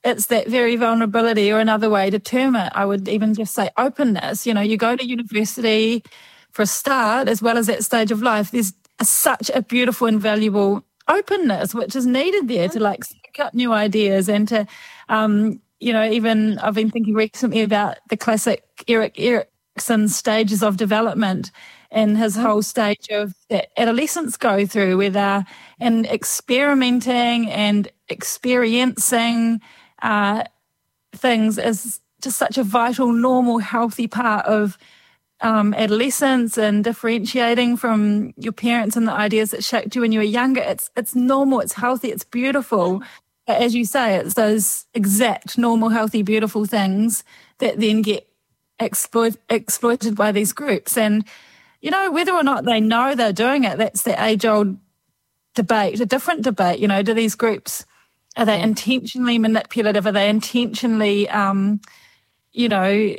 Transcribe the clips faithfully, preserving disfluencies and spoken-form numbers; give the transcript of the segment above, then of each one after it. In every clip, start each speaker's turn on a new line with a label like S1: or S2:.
S1: it's that very vulnerability, or another way to term it, I would even just say openness. You know, you go to university for a start, as well as that stage of life, there's a, such a beautiful and valuable openness which is needed there to like pick up new ideas and to, um, you know, even I've been thinking recently about the classic Erik Erikson stages of development and his whole stage of that adolescents go through, where they're in experimenting and experiencing uh, things is just such a vital, normal, healthy part of um, adolescence, and differentiating from your parents and the ideas that shaped you when you were younger. It's it's normal, it's healthy, it's beautiful. But as you say, it's those exact normal, healthy, beautiful things that then get exploit, exploited by these groups. And, you know, whether or not they know they're doing it, that's the age-old debate, a different debate. You know, do these groups, are they intentionally manipulative? Are they intentionally, um, you know,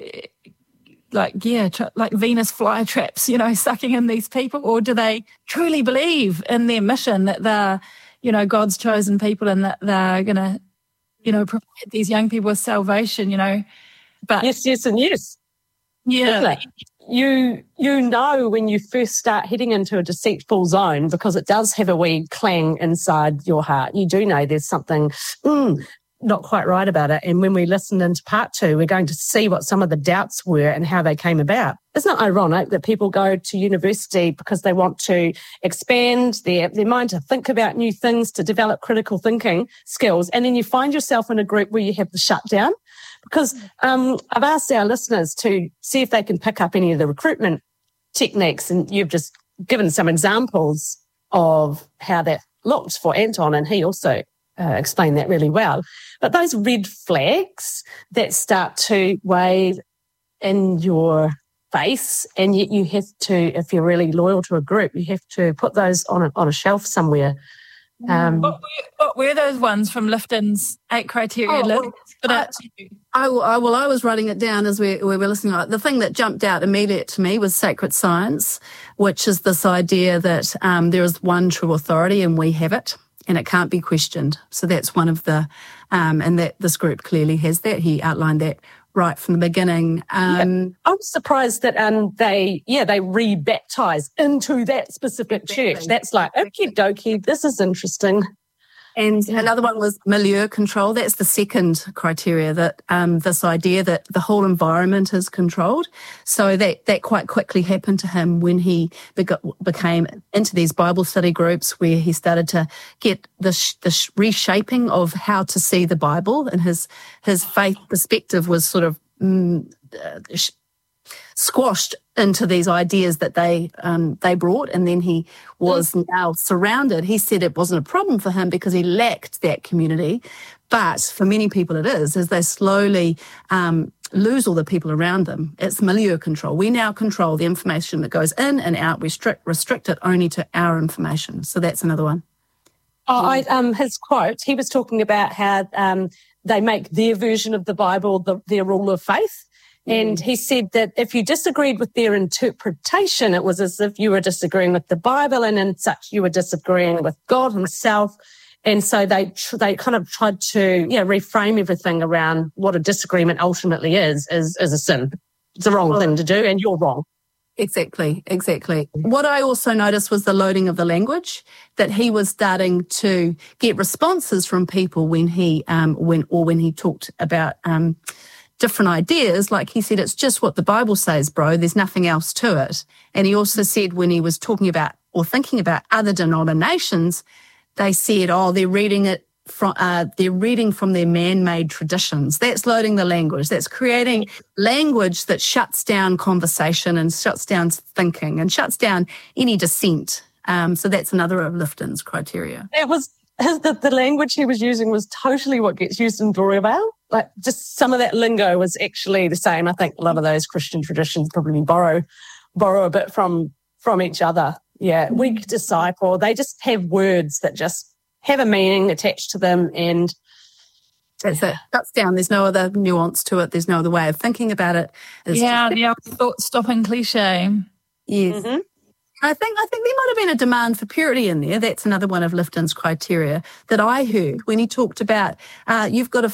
S1: like, yeah, tr- like Venus flytraps, you know, sucking in these people? Or do they truly believe in their mission that they're, you know, God's chosen people and that they're going to, you know, provide these young people with salvation, you know? But
S2: yes, yes, and yes.
S1: Yeah.
S2: You you know when you first start heading into a deceitful zone, because it does have a wee clang inside your heart. You do know there's something mm, not quite right about it. And when we listen into part two, we're going to see what some of the doubts were and how they came about. Isn't it ironic that people go to university because they want to expand their, their mind, to think about new things, to develop critical thinking skills, and then you find yourself in a group where you have the shutdown? Because um, I've asked our listeners to see if they can pick up any of the recruitment techniques, and you've just given some examples of how that looked for Anton, and he also uh, explained that really well. But those red flags that start to wave in your face, and yet you have to, if you're really loyal to a group, you have to put those on a, on a shelf somewhere. Um,
S1: what, were, what were those ones from Lifton's eight criteria
S3: oh,
S1: list?
S3: Well, I, I, I, well, I was writing it down as we, we were listening. The thing that jumped out immediate to me was sacred science, which is this idea that um, there is one true authority and we have it, and it can't be questioned. So that's one of the, um, and that this group clearly has that. He outlined that right from the beginning. Um,
S2: yeah. I was surprised that um, they, yeah, they re-baptise into that specific exactly. church. That's like, okie dokie, this is interesting.
S3: And yeah. another one was milieu control. That's the second criteria, that um, this idea that the whole environment is controlled. So that, that quite quickly happened to him when he begot, became into these Bible study groups, where he started to get this, this reshaping of how to see the Bible, and his his faith perspective was sort of mm, uh, squashed into these ideas that they um, they brought, and then he was mm. now surrounded. He said it wasn't a problem for him because he lacked that community, but for many people it is, as they slowly um, lose all the people around them. It's milieu control. We now control the information that goes in and out. We strict, restrict it only to our information. So that's another one.
S2: Oh, I, um, his quote, he was talking about how um, they make their version of the Bible the, their rule of faith. And he said that if you disagreed with their interpretation, it was as if you were disagreeing with the Bible, and in such you were disagreeing with God himself. And so they tr- they kind of tried to yeah reframe everything around what a disagreement ultimately is, is, is a sin. It's the wrong thing to do, and you're wrong.
S3: Exactly, exactly. What I also noticed was the loading of the language, that he was starting to get responses from people when he um when or when he talked about um different ideas. Like he said, it's just what the Bible says, bro. There's nothing else to it. And he also said when he was talking about or thinking about other denominations, they said, oh, they're reading it from, uh, they're reading from their man-made traditions. That's loading the language. That's creating language that shuts down conversation and shuts down thinking and shuts down any dissent. Um, so that's another of Lifton's criteria.
S2: It was his, the, the language he was using was totally what gets used in Gloria Vale. Like, just some of that lingo was actually the same. I think a lot of those Christian traditions probably borrow borrow a bit from from each other. Yeah, weak disciple. They just have words that just have a meaning attached to them, and
S3: that's it. Cuts down. There's no other nuance to it. There's no other way of thinking about it. It's
S1: yeah,
S3: just,
S1: the thought-stopping cliche.
S3: Yes.
S2: Mm-hmm.
S3: I think I think there might have been a demand for purity in there. That's another one of Lifton's criteria that I heard when he talked about uh, you've got to